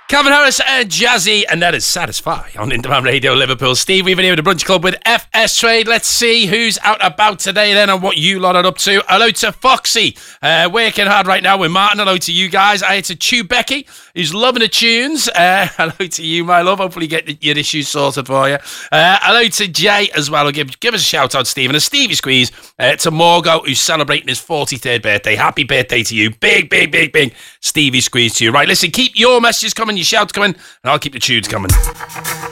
Calvin Harris and Jazzy, and that is Satisfy on Interman Radio Liverpool. Steve, we've been here at the Brunch Club with FS Trade. Let's see who's out about today then and what you lot are up to. Hello to Foxy, working hard right now with Martin. Hello to you guys. Hi to Chew Becky, who's loving the tunes. Hello to you, my love. Hopefully get your issues sorted for you. Hello to Jay as well. Give us a shout out, Steve. And a Stevie Squeeze to Morgo, who's celebrating his 43rd birthday. Happy birthday to you. Big Stevie Squeeze to you. Right, listen, keep your messages coming, your shouts coming, and I'll keep the tunes coming.